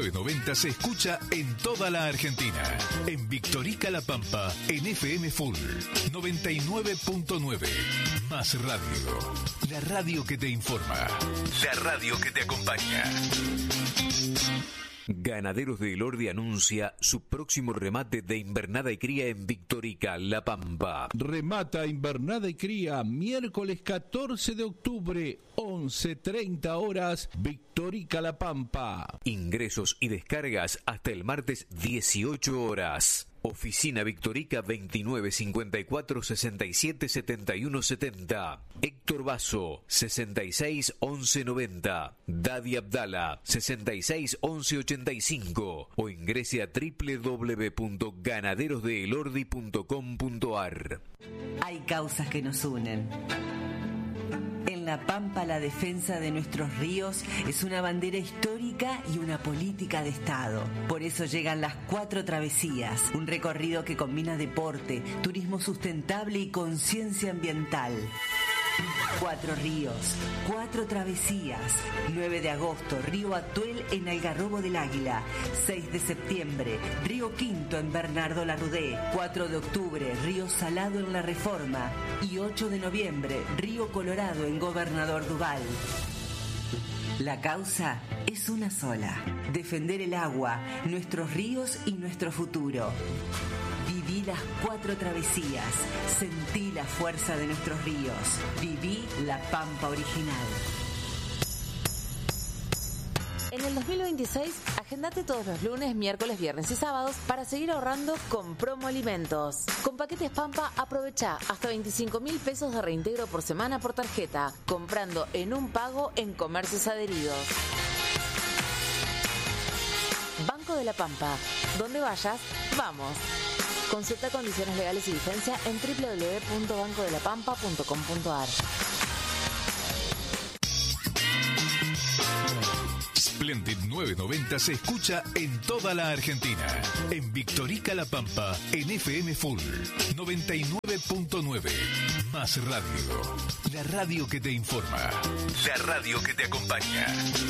990 se escucha en toda la Argentina. En Victorica La Pampa, en FM Full 99.9. Más radio. La radio que te informa. La radio que te acompaña. Ganaderos de Elordi anuncia su próximo remate de invernada y cría en Victorica, La Pampa. Remata invernada y cría miércoles 14 de octubre, 11:30 horas, Victorica, La Pampa. Ingresos y descargas hasta el martes 18 horas. Oficina Victorica 29 54 67 71 70. Héctor Basso 66 11 90. Dadi Abdala 66 11 85. O ingrese a www.ganaderosdeelordi.com.ar. Hay causas que nos unen. En La Pampa, la defensa de nuestros ríos es una bandera histórica y una política de Estado. Por eso llegan las 4 travesías, un recorrido que combina deporte, turismo sustentable y conciencia ambiental. 4 ríos, 4 travesías. 9 de agosto, Río Atuel en Algarrobo del Águila. 6 de septiembre, Río Quinto en Bernardo Larrudé. 4 de octubre, Río Salado en La Reforma. Y 8 de noviembre, Río Colorado en Gobernador Duval. La causa es una sola: defender el agua, nuestros ríos y nuestro futuro. Viví las 4 travesías, sentí la fuerza de nuestros ríos, viví La Pampa original. En el 2026, agendate todos los lunes, miércoles, viernes y sábados para seguir ahorrando con Promo Alimentos. Con Paquetes Pampa, aprovecha hasta 25.000 pesos de reintegro por semana por tarjeta, comprando en un pago en comercios adheridos. Banco de la Pampa. Donde vayas, vamos. Consulta condiciones legales y vigencia en www.bancodelapampa.com.ar. Splendid 990 se escucha en toda la Argentina. En Victorica La Pampa, en FM Full 99.9. Más radio. La radio que te informa. La radio que te acompaña.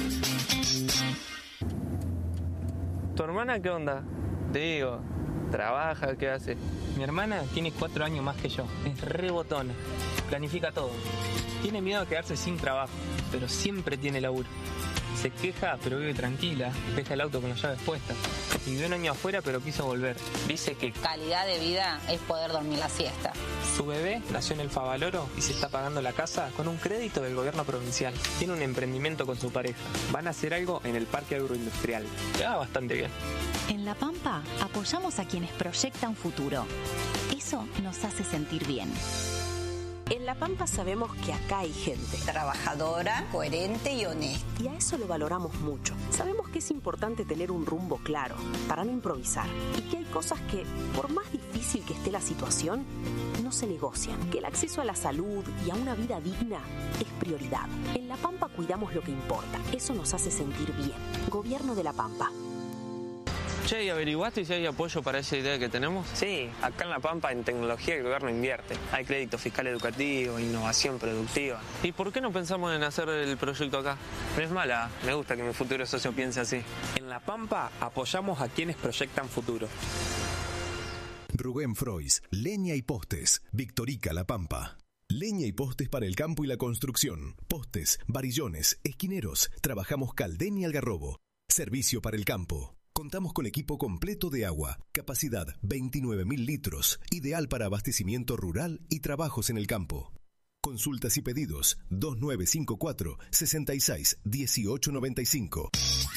¿Tu hermana qué onda? Te digo, ¿trabaja? ¿Qué hace? Mi hermana tiene 4 años más que yo. Es re botona. Planifica todo. Tiene miedo a quedarse sin trabajo, pero siempre tiene laburo. Se queja, pero vive tranquila. Deja el auto con las llaves puestas. Vivió un año afuera, pero quiso volver. Dice que calidad de vida es poder dormir la siesta. Su bebé nació en el Favaloro y se está pagando la casa con un crédito del gobierno provincial. Tiene un emprendimiento con su pareja. Van a hacer algo en el parque agroindustrial. Le va bastante bien. En La Pampa apoyamos a quienes proyectan futuro. Eso nos hace sentir bien. En La Pampa sabemos que acá hay gente trabajadora, coherente y honesta. Y a eso lo valoramos mucho. Sabemos que es importante tener un rumbo claro para no improvisar. Y que hay cosas que, por más difícil que esté la situación, no se negocian. Que el acceso a la salud y a una vida digna es prioridad. En La Pampa cuidamos lo que importa. Eso nos hace sentir bien. Gobierno de La Pampa. Che, ¿y averiguaste si hay apoyo para esa idea que tenemos? Sí, acá en La Pampa en tecnología el gobierno invierte. Hay crédito fiscal educativo, innovación productiva. ¿Y por qué no pensamos en hacer el proyecto acá? No es mala, me gusta que mi futuro socio piense así. En La Pampa apoyamos a quienes proyectan futuro. Rubén Frois, leña y postes, Victorica La Pampa. Leña y postes para el campo y la construcción. Postes, varillones, esquineros. Trabajamos Caldén y Algarrobo. Servicio para el campo. Contamos con equipo completo de agua, capacidad 29.000 litros, ideal para abastecimiento rural y trabajos en el campo. Consultas y pedidos 2954 66 1895.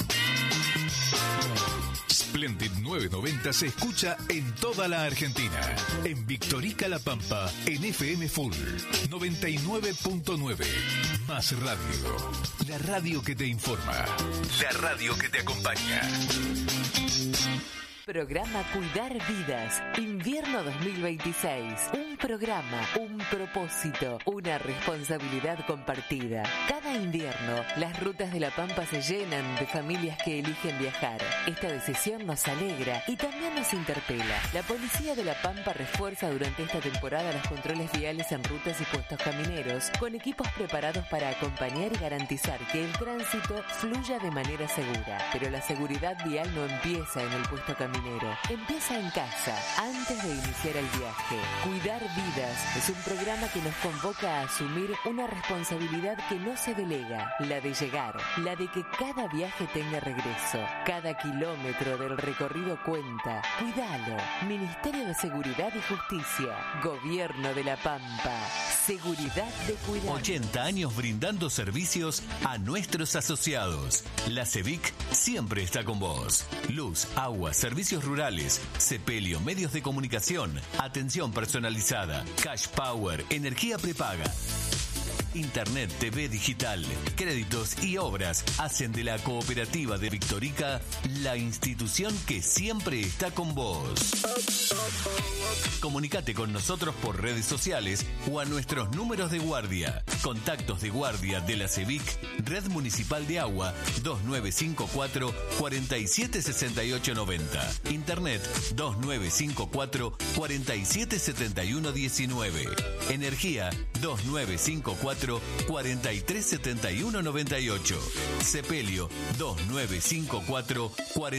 Splendid 990 se escucha en toda la Argentina. En Victorica La Pampa, en FM Full 99.9. Más radio. La radio que te informa. La radio que te acompaña. Programa Cuidar Vidas, Invierno 2026. Un programa, un propósito, una responsabilidad compartida. Cada invierno, las rutas de La Pampa se llenan de familias que eligen viajar. Esta decisión nos alegra y también nos interpela. La Policía de La Pampa refuerza durante esta temporada los controles viales en rutas y puestos camineros, con equipos preparados para acompañar y garantizar que el tránsito fluya de manera segura. Pero la seguridad vial no empieza en el puesto caminero. Empieza en casa, antes de iniciar el viaje. Cuidar Vidas es un programa que nos convoca a asumir una responsabilidad que no se delega, la de llegar, la de que cada viaje tenga regreso. Cada kilómetro del recorrido cuenta. Cuidalo. Ministerio de Seguridad y Justicia. Gobierno de La Pampa. Seguridad de cuidar. 80 años brindando servicios a nuestros asociados. La CEVIC siempre está con vos. Luz, agua, servicios rurales, sepelio, medios de comunicación, atención personalizada, cash power, energía prepaga. Internet, TV digital, créditos y obras hacen de la cooperativa de Victorica la institución que siempre está con vos. Comunicate con nosotros por redes sociales o a nuestros números de guardia. Contactos de guardia de la CEVIC, Red Municipal de Agua, 2954 476890. Internet 2954 477119. Energía 2954 437198. Sepelio 2954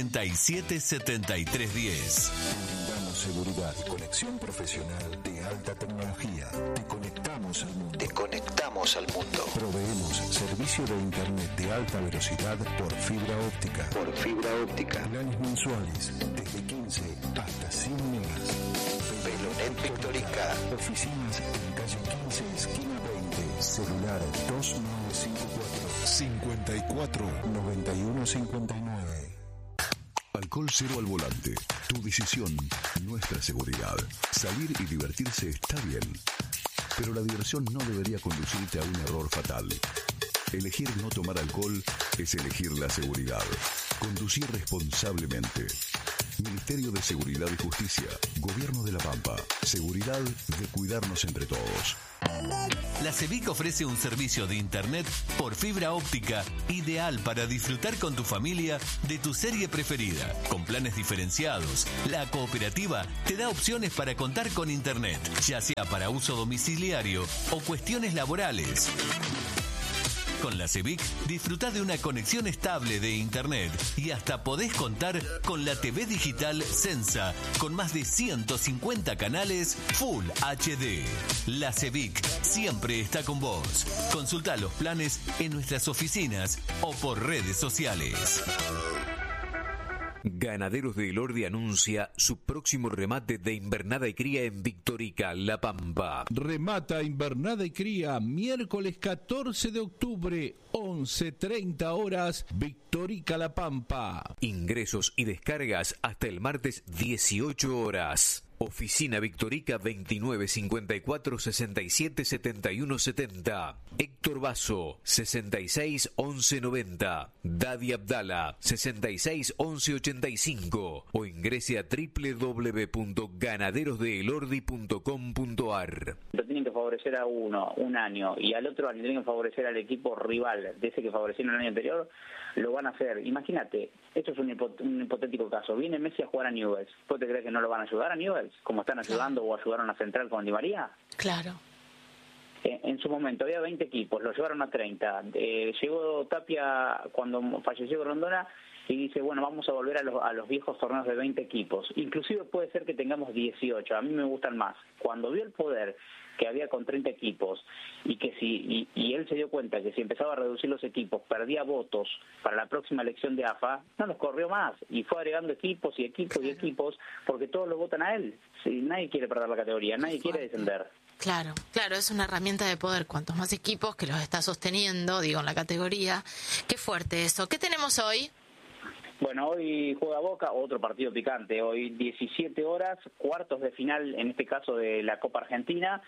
477310. Seguridad, conexión profesional de alta tecnología. Te conectamos al mundo. Proveemos servicio de internet de alta velocidad por fibra óptica. Planes mensuales desde 15 hasta 100 megas. Velonet Victorica. Oficinas en calle 15, esquina 20. Celular 2954 549159. Alcohol cero al volante. Tu decisión, nuestra seguridad. Salir y divertirse está bien, pero la diversión no debería conducirte a un error fatal. Elegir no tomar alcohol es elegir la seguridad. Conducir responsablemente. Ministerio de Seguridad y Justicia. Gobierno de La Pampa. Seguridad de cuidarnos entre todos. La CEVIC ofrece un servicio de internet por fibra óptica ideal para disfrutar con tu familia de tu serie preferida. Con planes diferenciados, la cooperativa te da opciones para contar con internet, ya sea para uso domiciliario o cuestiones laborales. Con la CEVIC disfrutá de una conexión estable de internet y hasta podés contar con la TV digital Sensa con más de 150 canales Full HD. La CEVIC siempre está con vos. Consultá los planes en nuestras oficinas o por redes sociales. Ganaderos de Elordi anuncia su próximo remate de invernada y cría en Victorica, La Pampa. Remata invernada y cría miércoles 14 de octubre, 11:30 horas, Victorica, La Pampa. Ingresos y descargas hasta el martes 18 horas. Oficina Victorica 2954 67 71 70. Héctor Basso 66 11 90. Dadi Abdala 66 11 85. O ingrese a www.ganaderosdeelordi.com.ar. Lo tienen que favorecer a uno un año y al otro año tienen que favorecer al equipo rival de ese que favorecieron el año anterior, lo van a hacer. Imagínate, esto es un hipotético caso. Viene Messi a jugar a Newell's. ¿Vos te crees que no lo van a ayudar a Newell's? Como están ayudando o ayudaron a Central con Di María. Claro. En su momento había 20 equipos, lo llevaron a 30. Llegó Tapia cuando falleció Grondona y dice, bueno, vamos a volver a los viejos torneos de 20 equipos. Inclusive puede ser que tengamos 18, a mí me gustan más. Cuando vio el poder que había con 30 equipos y que y él se dio cuenta que si empezaba a reducir los equipos perdía votos para la próxima elección de AFA, no los corrió más y fue agregando equipos y equipos y equipos porque todos lo votan a él. Sí, nadie quiere perder la categoría, nadie quiere descender. Claro, es una herramienta de poder. Cuantos más equipos que los está sosteniendo, digo, en la categoría. Qué fuerte eso. ¿Qué tenemos hoy? Bueno, hoy juega Boca, otro partido picante. Hoy 17 horas, cuartos de final, en este caso de la Copa Argentina.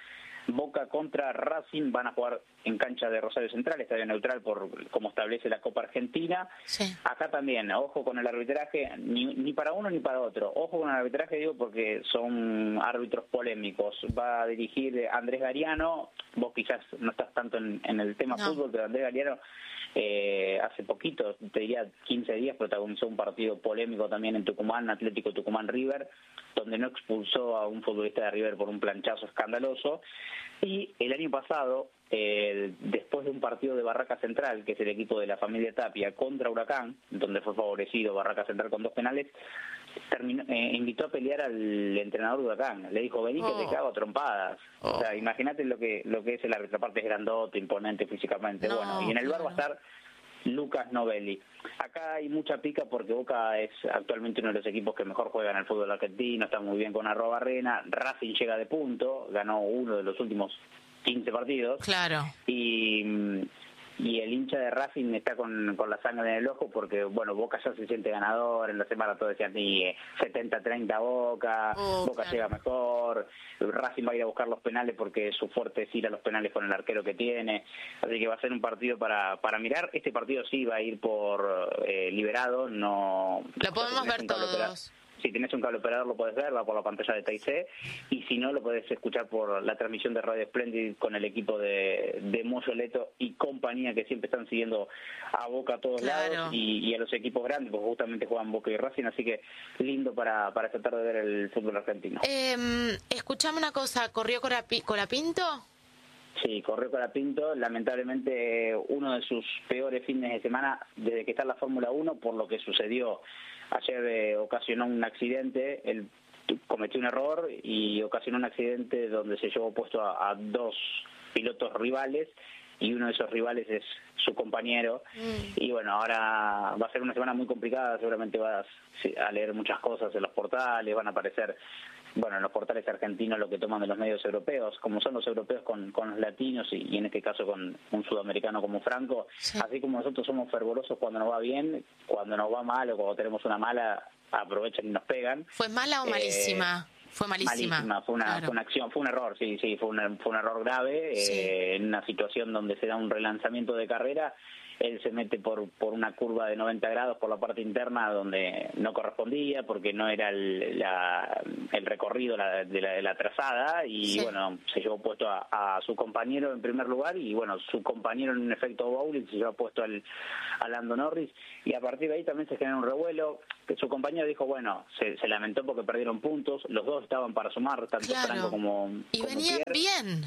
Boca contra Racing, van a jugar en cancha de Rosario Central, estadio neutral por como establece la Copa Argentina. Sí. Acá también, ojo con el arbitraje, ni para uno ni para otro. Ojo con el arbitraje, digo, porque son árbitros polémicos. Va a dirigir Andrés Gariano, vos quizás no estás tanto en el tema fútbol, pero Andrés Gariano hace poquito, te diría 15 días, protagonizó un partido polémico también en Tucumán, Atlético Tucumán-River, donde no expulsó a un futbolista de River por un planchazo escandaloso. Y el año pasado, después de un partido de Barraca Central, que es el equipo de la familia Tapia, contra Huracán, donde fue favorecido Barraca Central con 2 penales, invitó a pelear al entrenador de Huracán. Le dijo, vení que te cago a trompadas. O sea, imagínate lo que es el árbitro. Aparte es grandote, imponente físicamente. Bueno, y en el bar va a estar Lucas Novelli. Acá hay mucha pica porque Boca es actualmente uno de los equipos que mejor juegan el fútbol argentino, está muy bien con Arrobarrena. Racing llega de punto, ganó uno de los últimos 15 partidos. Claro. Y el hincha de Racing está con la sangre en el ojo porque, bueno, Boca ya se siente ganador. En la semana todos decían 70-30 Boca, Boca llega mejor, Racing va a ir a buscar los penales porque su fuerte es ir a los penales con el arquero que tiene. Así que va a ser un partido para mirar. Este partido sí va a ir por liberado, no... Lo podemos ver todos. Si tenés un cable operador lo podés ver, va por la pantalla de TIC, y si no lo podés escuchar por la transmisión de Radio Splendid con el equipo de Moyo Leto y compañía, que siempre están siguiendo a Boca a todos lados y a los equipos grandes, porque justamente juegan Boca y Racing, así que lindo para tratar de ver el fútbol argentino. Escuchame una cosa, ¿corrió Colapinto? Sí, corrió Colapinto, lamentablemente uno de sus peores fines de semana desde que está en la Fórmula 1, por lo que sucedió. Ayer ocasionó un accidente, él cometió un error y ocasionó un accidente donde se llevó puesto a 2 pilotos rivales, y uno de esos rivales es su compañero. Y bueno, ahora va a ser una semana muy complicada, seguramente vas a leer muchas cosas en los portales, van a aparecer, bueno, en los portales argentinos lo que toman de los medios europeos, como son los europeos con los latinos y en este caso con un sudamericano como Franco. Así como nosotros somos fervorosos cuando nos va bien, cuando nos va mal o cuando tenemos una mala, aprovechan y nos pegan. ¿Fue mala o malísima? Fue malísima. Fue una acción, fue un error, sí, fue un error grave, en una situación donde se da un relanzamiento de carrera. Él se mete por una curva de 90 grados por la parte interna donde no correspondía, porque no era el recorrido de la trazada, y bueno, se llevó puesto a su compañero en primer lugar, y bueno, su compañero en un efecto bowling se llevó puesto al Lando Norris, y a partir de ahí también se genera un revuelo. Su compañero dijo, bueno, se lamentó porque perdieron puntos, los dos estaban para sumar, tanto Franco como venían Pierre. Bien.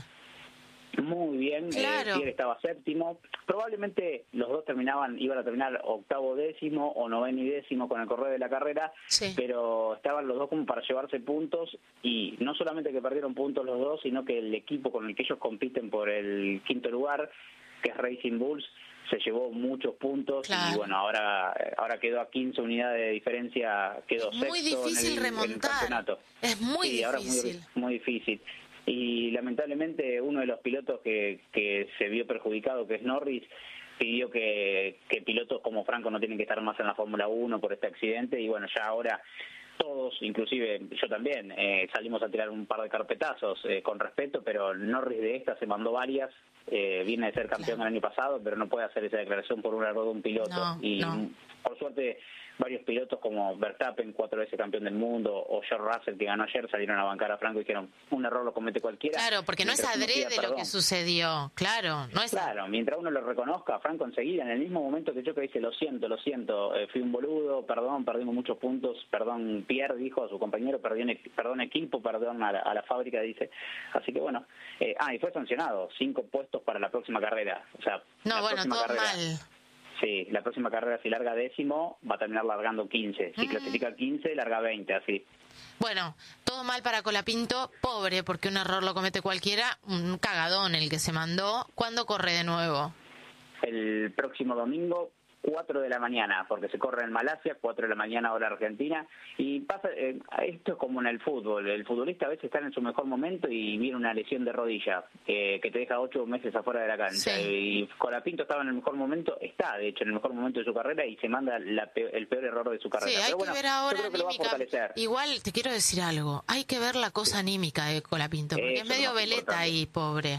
Muy bien, Pierre estaba séptimo, probablemente los dos iban a terminar 8º, 10º o 9º y 10º con el correr de la carrera, pero estaban los dos como para llevarse puntos, y no solamente que perdieron puntos los dos, sino que el equipo con el que ellos compiten por el 5º lugar, que es Racing Bulls, se llevó muchos puntos, y bueno, ahora quedó a 15 unidades de diferencia, quedó sexto muy difícil en el campeonato. Es muy difícil. Ahora es muy difícil. Y lamentablemente uno de los pilotos que se vio perjudicado, que es Norris, pidió que pilotos como Franco no tienen que estar más en la Fórmula 1 por este accidente, y bueno, ya ahora todos, inclusive yo también, salimos a tirar un par de carpetazos con respeto, pero Norris de esta se mandó varias, viene de ser campeón el año pasado, pero no puede hacer esa declaración por un error de un piloto, por suerte varios pilotos como Verstappen, 4 veces campeón del mundo, o George Russell, que ganó ayer, salieron a bancar a Franco y dijeron, un error lo comete cualquiera. Claro, porque no es adrede lo que sucedió, claro. Claro, mientras uno lo reconozca, Franco enseguida, en el mismo momento que yo que dice, lo siento, fui un boludo, perdón, perdimos muchos puntos, perdón, Pierre dijo a su compañero, perdón equipo, perdón a la fábrica, dice. Así que bueno, y fue sancionado, 5 puestos para la próxima carrera. O sea, todo mal. Sí, la próxima carrera, si larga 10º, va a terminar largando 15. Si clasifica 15, larga 20, así. Bueno, todo mal para Colapinto, pobre, porque un error lo comete cualquiera, un cagadón el que se mandó. ¿Cuándo corre de nuevo? El próximo domingo, 4 de la mañana, porque se corre en Malasia, 4 de la mañana hora argentina, y pasa, esto es como en el fútbol, el futbolista a veces está en su mejor momento y viene una lesión de rodilla, que te deja 8 meses afuera de la cancha, y Colapinto estaba en el mejor momento, está de hecho en el mejor momento de su carrera y se manda el peor error de su carrera. Sí, hay Pero que ver ahora yo creo que lo va a fortalecer. Igual te quiero decir algo, hay que ver la cosa anímica de Colapinto, porque es medio veleta ahí, pobre.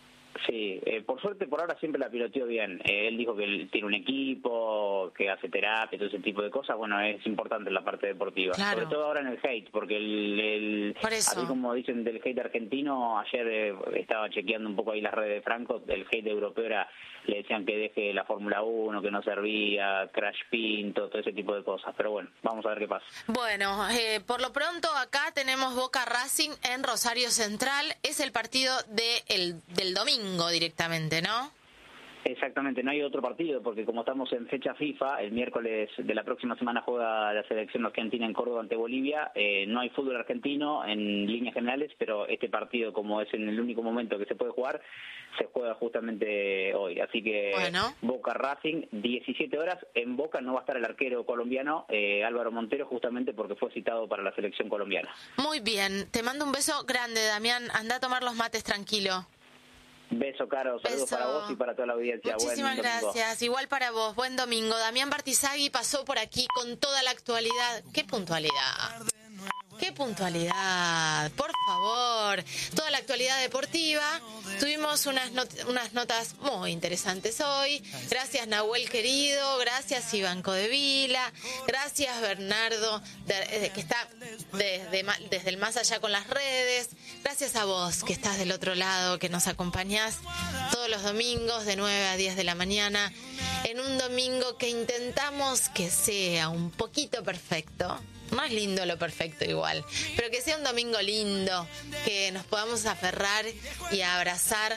Sí, por suerte por ahora siempre la piloteó bien. Él dijo que él tiene un equipo, que hace terapia, todo ese tipo de cosas. Bueno, es importante en la parte deportiva. Claro. Sobre todo ahora en el hate, porque así como dicen del hate argentino, ayer estaba chequeando un poco ahí las redes de Franco, el hate europeo le decían que deje la Fórmula 1, que no servía, Crash Pinto, todo ese tipo de cosas. Pero bueno, vamos a ver qué pasa. Bueno, por lo pronto acá tenemos Boca Racing en Rosario Central. Es el partido del domingo directamente, ¿no? Exactamente, no hay otro partido porque como estamos en fecha FIFA, el miércoles de la próxima semana juega la selección argentina en Córdoba ante Bolivia, no hay fútbol argentino en líneas generales, pero este partido, como es en el único momento que se puede jugar, se juega justamente hoy, así que Boca Racing, 17 horas, en Boca no va a estar el arquero colombiano Álvaro Montero, justamente porque fue citado para la selección colombiana. Muy bien, te mando un beso grande, Damián, anda a tomar los mates tranquilo. Beso, Caro. Saludos para vos y para toda la audiencia. Muchísimas gracias. Igual para vos. Buen domingo. Damián Bartizagui pasó por aquí con toda la actualidad. ¡Qué puntualidad! ¡Qué puntualidad! Por favor. Toda la actualidad deportiva. Tuvimos unas notas muy interesantes hoy. Gracias, Nahuel querido. Gracias, Iván Codevila. Gracias, Bernardo, que está desde el más allá con las redes. Gracias a vos, que estás del otro lado, que nos acompañás todos los domingos de 9 a 10 de la mañana. En un domingo que intentamos que sea un poquito perfecto. No es lindo lo perfecto igual, pero que sea un domingo lindo, que nos podamos aferrar y abrazar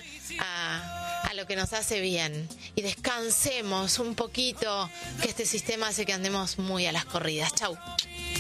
a lo que nos hace bien y descansemos un poquito, que este sistema hace que andemos muy a las corridas. Chau.